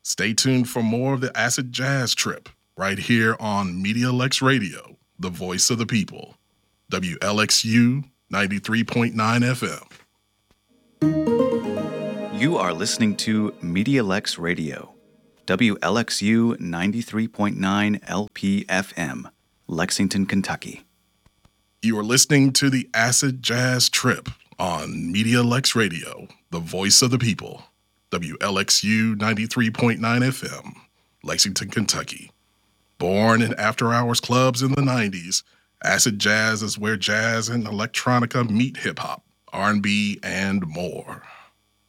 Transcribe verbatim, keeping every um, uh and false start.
Stay tuned for more of the Acid Jazz Trip right here on Media Lex Radio, the voice of the people. W L X U ninety-three point nine F M. You are listening to Media Lex Radio, W L X U ninety-three point nine L P F M, Lexington, Kentucky. You are listening to the Acid Jazz Trip on Media Lex Radio, the voice of the people. W L X U ninety-three point nine F M, Lexington, Kentucky. Born in after-hours clubs in the nineties, acid jazz is where jazz and electronica meet hip-hop, R and B, and more.